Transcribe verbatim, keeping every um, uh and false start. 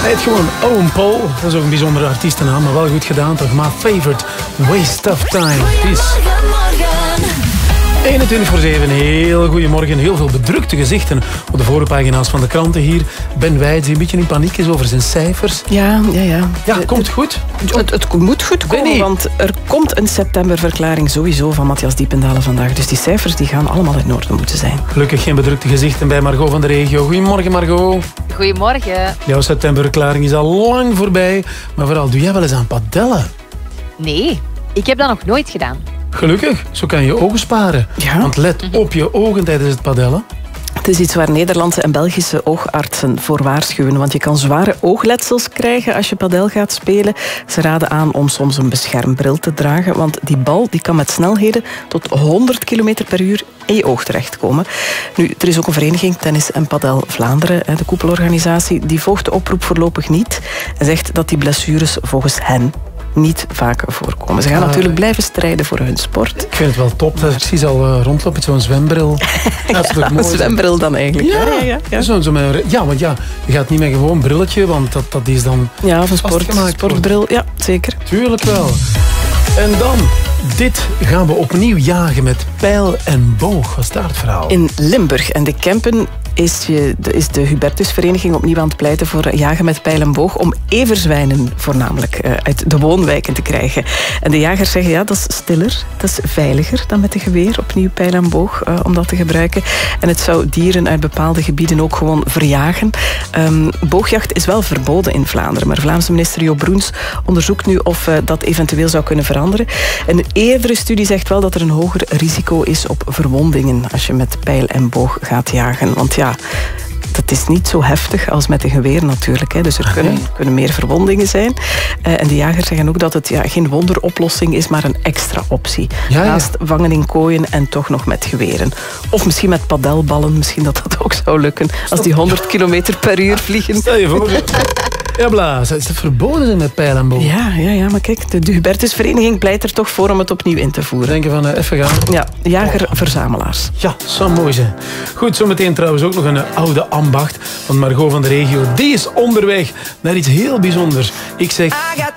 Hij heet gewoon Owen Paul. Dat is ook een bijzondere artiestennaam, maar wel goed gedaan toch? My favorite waste of time. Peace. eenentwintig voor zeven, heel goedemorgen. Heel veel bedrukte gezichten op de voorpagina's van de kranten hier. Ben Wijts die een beetje in paniek is over zijn cijfers. Ja, ja, ja. Ja, komt het goed? Het, het moet goed komen, Benny. want er komt een septemberverklaring sowieso van Matthias Diependalen vandaag. Dus die cijfers die gaan allemaal in orde moeten zijn. Gelukkig geen bedrukte gezichten bij Margot van de regio. Goedemorgen, Margot. Goedemorgen. Jouw septemberverklaring is al lang voorbij. Maar vooral, doe jij wel eens aan padellen? Nee, ik heb dat nog nooit gedaan. Gelukkig, zo kan je ogen sparen. Ja. Want let op je ogen tijdens het padellen. Het is iets waar Nederlandse en Belgische oogartsen voor waarschuwen. Want je kan zware oogletsels krijgen als je padel gaat spelen. Ze raden aan om soms een beschermbril te dragen. Want die bal die kan met snelheden tot honderd kilometer per uur in je oog terechtkomen. Nu, er is ook een vereniging, Tennis en Padel Vlaanderen, de koepelorganisatie. Die volgt de oproep voorlopig niet. En zegt dat die blessures volgens hen niet vaak voorkomen. Ze gaan Ah, natuurlijk blijven strijden voor hun sport. Ik vind het wel top dat ik precies al uh, rondloop met zo'n zwembril. Dat is toch Een mooi? zwembril dan eigenlijk. Ja, ja, ja, ja. Zo, zo met, ja, want ja, je gaat niet met gewoon een brilletje, want dat, dat is dan... Ja, of een sport, vastgemaakt sportbril. Ja, zeker. Tuurlijk wel. En dan, dit gaan we opnieuw jagen met pijl en boog. Wat is daar het verhaal? In Limburg en de Kempen is, je, is de Hubertusvereniging opnieuw aan het pleiten voor jagen met pijl en boog om everzwijnen voornamelijk uit de woonwijken te krijgen. En de jagers zeggen, ja, dat is stiller, dat is veiliger dan met een geweer, opnieuw pijl en boog, uh, om dat te gebruiken. En het zou dieren uit bepaalde gebieden ook gewoon verjagen. Um, boogjacht is wel verboden in Vlaanderen, maar Vlaamse minister Jo Broens onderzoekt nu of uh, dat eventueel zou kunnen veranderen. Een eerdere studie zegt wel dat er een hoger risico is op verwondingen als je met pijl en boog gaat jagen. Want ja, Ja, dat is niet zo heftig als met een geweer natuurlijk. Hè. Dus er kunnen, kunnen meer verwondingen zijn. Uh, en de jagers zeggen ook dat het ja, geen wonderoplossing is, maar een extra optie. Ja, ja. Naast vangen in kooien en toch nog met geweren. Of misschien met padelballen, misschien dat dat ook zou lukken. Als die honderd kilometer per uur vliegen. Stel je voor. Ja, bla, is het verboden zijn met pijl en boog? Ja, ja, ja, maar kijk, de Hubertusvereniging pleit er toch voor om het opnieuw in te voeren. Denken van, uh, even gaan. Ja, jager-verzamelaars. Ja, zou mooi zijn. Goed, zometeen trouwens ook nog een uh, oude ambacht van Margot van de regio. Die is onderweg naar iets heel bijzonders. Ik zeg...